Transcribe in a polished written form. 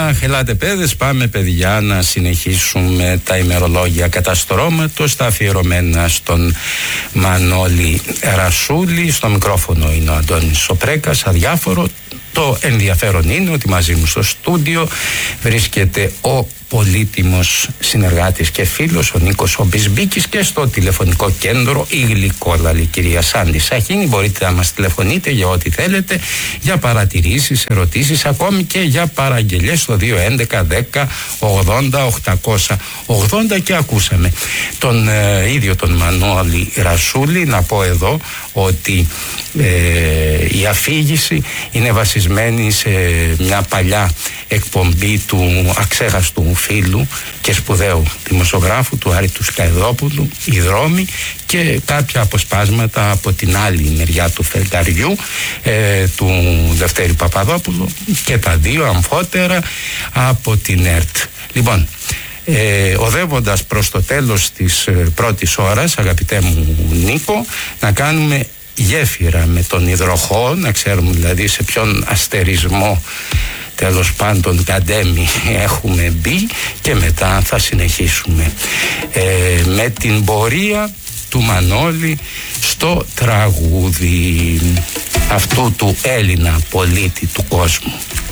Ελάτε παιδες, πάμε παιδιά να συνεχίσουμε τα ημερολόγια καταστρώματος, τα αφιερωμένα στον Μανώλη Ρασούλη. Στο μικρόφωνο είναι ο Αντώνης Σοπρέκας, αδιάφορο. Το ενδιαφέρον είναι ότι μαζί μου στο στούντιο βρίσκεται ο πολύτιμος συνεργάτης και φίλος, ο Νίκος Ομπισμπίκης, και στο τηλεφωνικό κέντρο η γλυκόλαλη κυρία Σάντι Σαχίνη. Μπορείτε να μας τηλεφωνείτε για ό,τι θέλετε, για παρατηρήσεις, ερωτήσεις, ακόμη και για παραγγελίες στο 211 10 80 880. Και ακούσαμε τον ίδιο τον Μανώλη Ρασούλη να πω εδώ ότι η αφήγηση είναι βασισμένη σε μια παλιά εκπομπή του αξέχαστου φίλου και σπουδαίου δημοσιογράφου του Άρη του Σκαϊδόπουλου, «Οι δρόμοι», και κάποια αποσπάσματα από την άλλη μεριά του φεγγαριού του Δευτέρη Παπαδόπουλου, και τα δύο αμφότερα από την ΕΡΤ. Λοιπόν, οδεύοντας προς το τέλος της πρώτης ώρας, αγαπητέ μου Νίκο, να κάνουμε γέφυρα με τον υδροχό, να ξέρουμε δηλαδή σε ποιον αστερισμό, τέλος πάντων καντέμι, έχουμε μπει, και μετά θα συνεχίσουμε με την πορεία του Μανώλη στο τραγούδι αυτού του Έλληνα πολίτη του κόσμου.